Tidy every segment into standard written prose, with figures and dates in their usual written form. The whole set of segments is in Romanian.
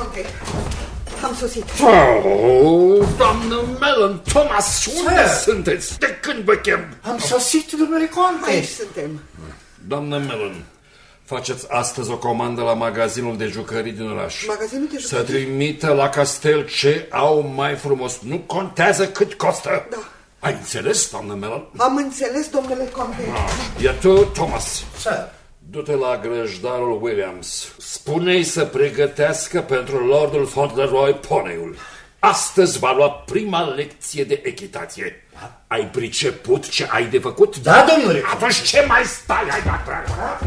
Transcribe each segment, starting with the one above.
conte, am sosit. Oh, doamnă Mellon, Thomas, unde sunteți? De când vă chem? Am sosit, domnule conte. Aici suntem. Doamnă Mellon, faceți astăzi o comandă la magazinul de jucării din oraș. Magazinul de jucării? Să trimită la castel ce au mai frumos. Nu contează cât costă. Da. Ai înțeles, doamnă Mellon? Am înțeles, domnule conte. Iar tu, Thomas, Sir. du-te la grăjdarul Williams. Spune-i să pregătească pentru Lordul Fauntleroy poneiul. Astăzi va lua prima lecție de echitație. Da. Ai priceput ce ai de făcut? Da, domnule. Atunci ce mai stai? Hai, da.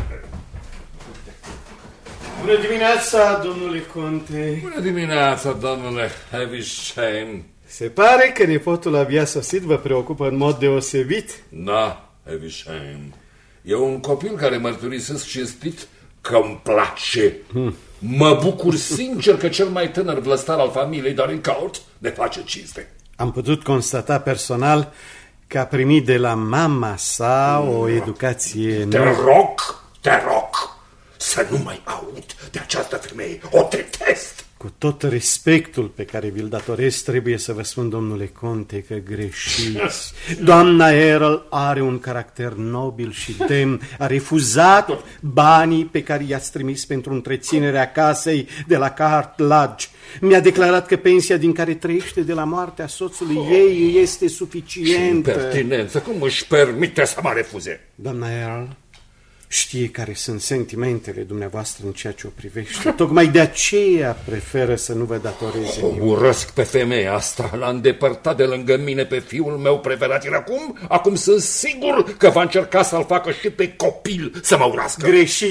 Bună dimineața, domnule conte. Bună dimineața, domnule Havisham. Se pare că nepotul abia sosit vă preocupă în mod deosebit. Da, Havisham. E un copil care mărturisesc cinstit că îmi place. Mă bucur sincer că cel mai tânăr vlăstar al familiei Dorincourt ne face cinste. Am putut constata personal că a primit de la mama sa o educație... Te rog, să nu mai aud de această femeie. O detest. Cu tot respectul pe care vi-l datorez, trebuie să vă spun, domnule conte, că greșiți. Doamna Earl are un caracter nobil și demn. A refuzat banii pe care i-ați trimis pentru întreținerea casei de la Cart Lodge. Mi-a declarat că pensia din care trăiește de la moartea soțului ei este suficientă. Impertinență, cum își permite să mă refuze? Doamna Earl știe care sunt sentimentele dumneavoastră în ceea ce o privește. Tocmai de aceea preferă să nu vă datoreze nimic. Urăsc pe femeia asta. L-a îndepărtat de lângă mine pe fiul meu preferat. Iar acum sunt sigur că va încerca să-l facă și pe copil să mă urască.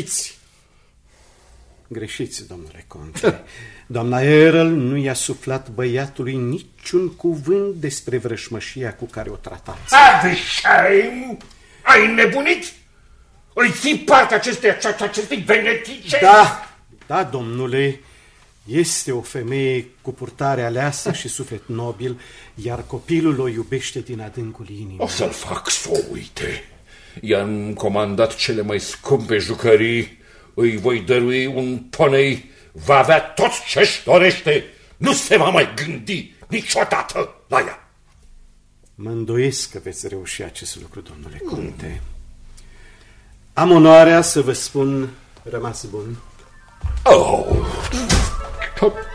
Greșiți, domnule conte. Doamna Earl nu i-a suflat băiatului niciun cuvânt despre vrășmășia cu care o tratați. Havisham! Ai nebunit? Îi ții partea acestei venetice? Da, domnule, este o femeie cu purtare aleasă și suflet nobil, iar copilul o iubește din adâncul inimii. O să-l fac să o uite. I-am comandat cele mai scumpe jucării, îi voi dărui un ponei, va avea tot ce-și dorește, nu se va mai gândi niciodată la ea. Mă îndoiesc că veți reuși acest lucru, domnule conte. Am onoarea să vă spun rămas bun. Oh!